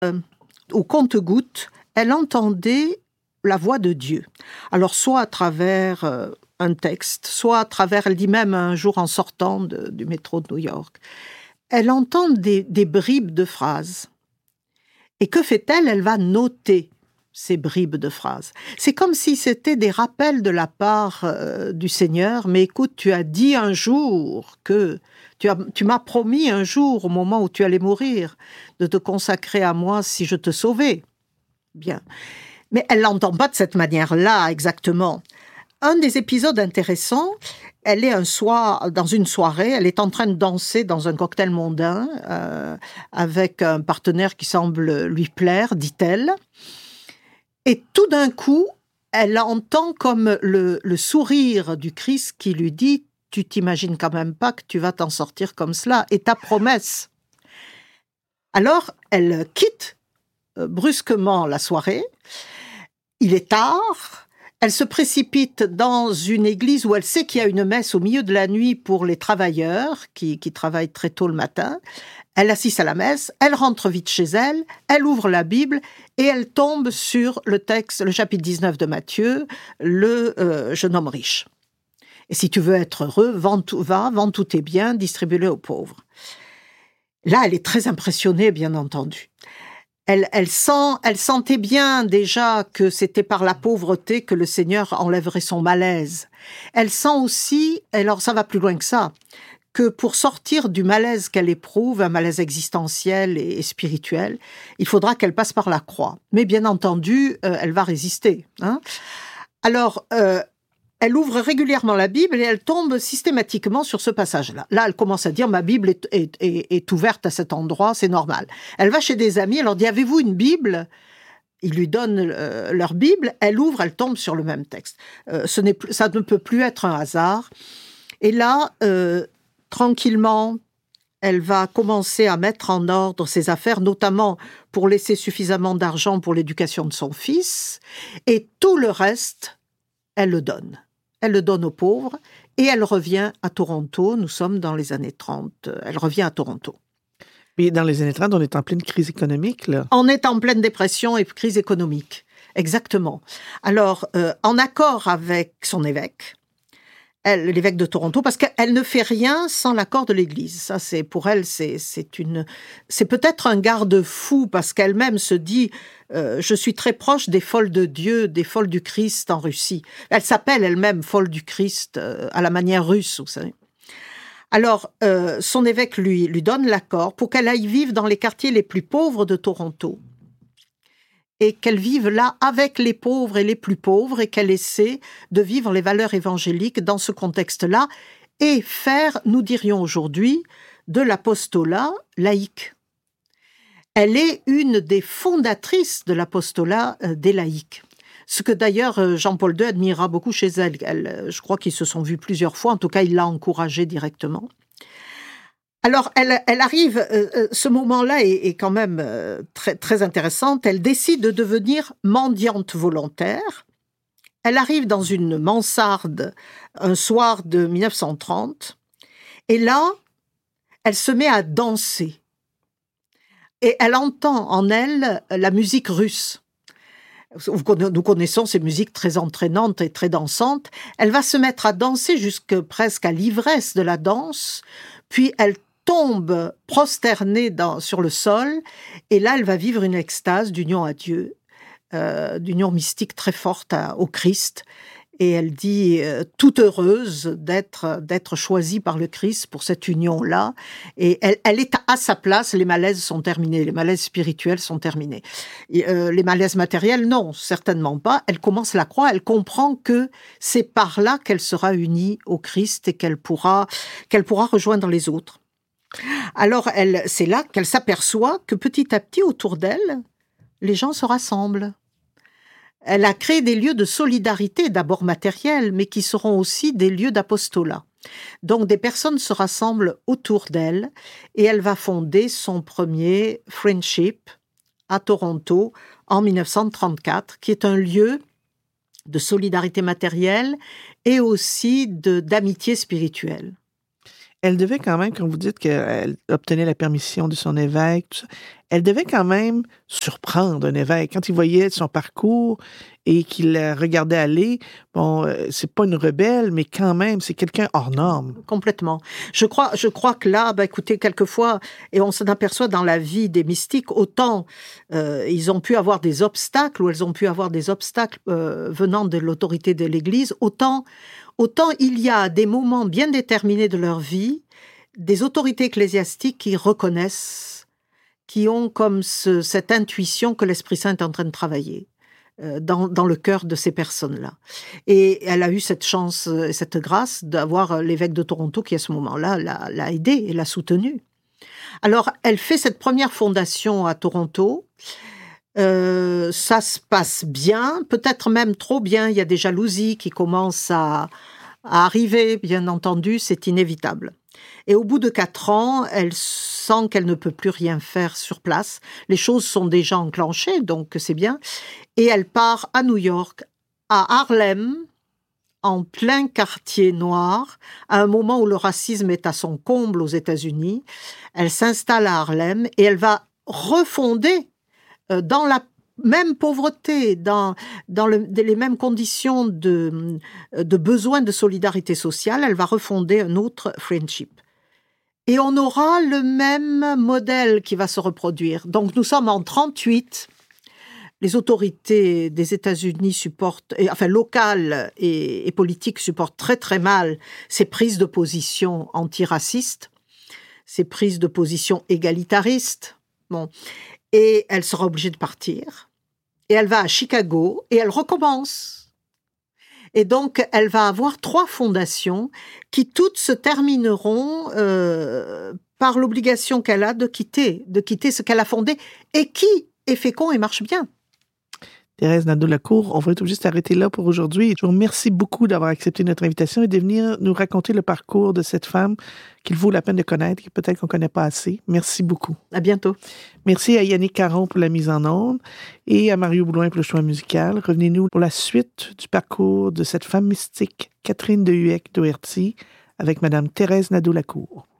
au compte-gouttes, elle entendait la voix de Dieu. Alors, soit à travers un texte, soit à travers, elle dit même un jour en sortant du métro de New York, elle entend des bribes de phrases. Et que fait-elle? Elle va noter ces bribes de phrases. C'est comme si c'était des rappels de la part du Seigneur. Mais écoute, tu as dit un jour que... Tu m'as promis un jour, au moment où tu allais mourir, de te consacrer à moi si je te sauvais. Bien. Mais elle l'entend pas de cette manière-là, exactement. Un des épisodes intéressants, elle est un soir, dans une soirée, elle est en train de danser dans un cocktail mondain avec un partenaire qui semble lui plaire, dit-elle. Et tout d'un coup, elle entend comme le sourire du Christ qui lui dit « Tu t'imagines quand même pas que tu vas t'en sortir comme cela, et ta promesse ». Alors, elle quitte brusquement la soirée. Il est tard. Elle se précipite dans une église où elle sait qu'il y a une messe au milieu de la nuit pour les travailleurs qui travaillent très tôt le matin. Elle assiste à la messe, elle rentre vite chez elle, elle ouvre la Bible et elle tombe sur le texte, le chapitre 19 de Matthieu, le jeune homme riche. Et si tu veux être heureux, vends tous tes biens, distribue-les aux pauvres. Là, elle est très impressionnée, bien entendu. Elle sentait bien déjà que c'était par la pauvreté que le Seigneur enlèverait son malaise. Elle sent aussi, alors ça va plus loin que ça, que pour sortir du malaise qu'elle éprouve, un malaise existentiel et spirituel, il faudra qu'elle passe par la croix. Mais bien entendu, elle va résister. Alors, elle ouvre régulièrement la Bible et elle tombe systématiquement sur ce passage-là. Là, elle commence à dire « ma Bible est ouverte à cet endroit, c'est normal ». Elle va chez des amis, elle leur dit « avez-vous une Bible ?» Ils lui donnent leur Bible, elle ouvre, elle tombe sur le même texte. Ça ne peut plus être un hasard. Et là, tranquillement, elle va commencer à mettre en ordre ses affaires, notamment pour laisser suffisamment d'argent pour l'éducation de son fils. Et tout le reste, elle le donne. Elle le donne aux pauvres et elle revient à Toronto. Nous sommes dans les années 30. Elle revient à Toronto. Mais dans les années 30, on est en pleine crise économique, là. On est en pleine dépression et crise économique. Exactement. Alors, en accord avec son évêque, l'évêque de Toronto, parce qu'elle ne fait rien sans l'accord de l'Église. Ça, c'est pour elle, c'est peut-être un garde-fou parce qu'elle-même se dit je suis très proche des folles de Dieu, des folles du Christ en Russie. Elle s'appelle elle-même folle du Christ à la manière russe, vous savez. Alors, son évêque lui donne l'accord pour qu'elle aille vivre dans les quartiers les plus pauvres de Toronto. Et qu'elle vive là avec les pauvres et les plus pauvres et qu'elle essaie de vivre les valeurs évangéliques dans ce contexte-là et faire, nous dirions aujourd'hui, de l'apostolat laïque. Elle est une des fondatrices de l'apostolat des laïcs. Ce que d'ailleurs Jean-Paul II admira beaucoup chez elle. Je crois qu'ils se sont vus plusieurs fois, en tout cas il l'a encouragée directement. Alors, elle arrive, ce moment-là est quand même très, très intéressante. Elle décide de devenir mendiante volontaire. Elle arrive dans une mansarde un soir de 1930. Et là, elle se met à danser. Et elle entend en elle la musique russe. Nous connaissons ces musiques très entraînantes et très dansantes. Elle va se mettre à danser presque à l'ivresse de la danse. Puis elle tombe prosternée sur le sol, et là, elle va vivre une extase d'union à Dieu, d'union mystique très forte au Christ, et elle dit toute heureuse d'être choisie par le Christ pour cette union-là, et elle est à sa place. Les malaises sont terminés, les malaises spirituels sont terminés. Les malaises matériels, non, certainement pas. Elle commence la croix, elle comprend que c'est par là qu'elle sera unie au Christ et qu'elle pourra rejoindre les autres. Alors, c'est là qu'elle s'aperçoit que petit à petit, autour d'elle, les gens se rassemblent. Elle a créé des lieux de solidarité, d'abord matériels, mais qui seront aussi des lieux d'apostolat. Donc, des personnes se rassemblent autour d'elle et elle va fonder son premier Friendship à Toronto en 1934, qui est un lieu de solidarité matérielle et aussi d'amitié spirituelle. Elle devait quand même, quand vous dites qu'elle obtenait la permission de son évêque, elle devait quand même surprendre un évêque. Quand il voyait son parcours et qu'il la regardait aller, bon, c'est pas une rebelle, mais quand même, c'est quelqu'un hors norme. Complètement. Je crois que là, écoutez, quelquefois, et on s'en aperçoit dans la vie des mystiques, autant ils ont pu avoir des obstacles, ou elles ont pu avoir des obstacles venant de l'autorité de l'Église, autant il y a des moments bien déterminés de leur vie, des autorités ecclésiastiques qui reconnaissent, qui ont comme cette intuition que l'Esprit Saint est en train de travailler dans le cœur de ces personnes-là. Et elle a eu cette chance et cette grâce d'avoir l'évêque de Toronto qui, à ce moment-là, l'a aidée et l'a soutenue. Alors, elle fait cette première fondation à Toronto. Ça se passe bien, peut-être même trop bien. Il y a des jalousies qui commencent à arriver, bien entendu, c'est inévitable. Et au bout de 4 ans, elle sent qu'elle ne peut plus rien faire sur place. Les choses sont déjà enclenchées, donc c'est bien. Et elle part à New York, à Harlem, en plein quartier noir, à un moment où le racisme est à son comble aux États-Unis. Elle s'installe à Harlem et elle va refonder dans la même pauvreté, dans les mêmes conditions de besoin de solidarité sociale, elle va refonder un autre Friendship. Et on aura le même modèle qui va se reproduire. Donc nous sommes en 1938. Les autorités des États-Unis supportent, locales et politiques supportent très très mal ces prises de position antiracistes, ces prises de position égalitaristes. Bon. Et elle sera obligée de partir. Et elle va à Chicago et elle recommence. Et donc, elle va avoir 3 fondations qui toutes se termineront par l'obligation qu'elle a de quitter ce qu'elle a fondé et qui est fécond et marche bien. Thérèse Nadeau-Lacour, on va être obligé de s'arrêter là pour aujourd'hui. Je vous remercie beaucoup d'avoir accepté notre invitation et de venir nous raconter le parcours de cette femme qu'il vaut la peine de connaître et peut-être qu'on ne connaît pas assez. Merci beaucoup. À bientôt. Merci à Yannick Caron pour la mise en onde et à Mario Blouin pour le choix musical. Revenez-nous pour la suite du parcours de cette femme mystique, Catherine de Hueck-Doherty, avec Madame Thérèse Nadeau-Lacour.